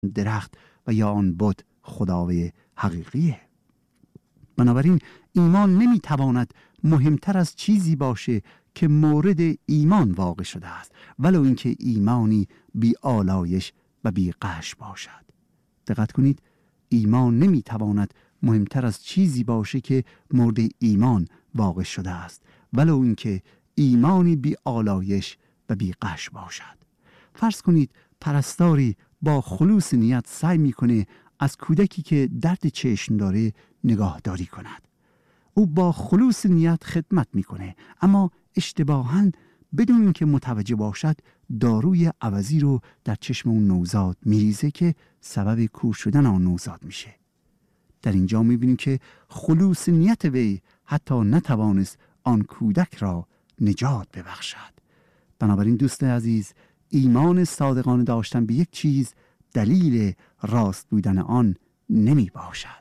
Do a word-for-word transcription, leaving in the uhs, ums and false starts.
درخت و یا آن بت خدای حقیقیه. بنابراین ایمان نمیتواند مهمتر از چیزی باشه که مورد ایمان واقع شده است، ولو اینکه ایمانی بی آلایش و بی غش باشد. دقت کنید، ایمان نمیتواند مهمتر از چیزی باشه که مورد ایمان واقع شده است، ولو اینکه ایمانی بی آلایش و بی غش باشد. فرض کنید پرستاری با خلوص نیت سعی میکنه از کودکی که درد چشم داره نگاهداری کند. او با خلوص نیت خدمت میکنه، اما اشتباهاً بدون اینکه متوجه باشد داروی عوضی رو در چشم اون نوزاد میریزه که سبب کور شدن آن نوزاد میشه. در اینجا میبینیم که خلوص نیت وی حتی نتوانست آن کودک را نجات ببخشد. بنابراین دوست عزیز، ایمان صادقانه داشتن به یک چیز دلیل راست بودن آن نمی باشد.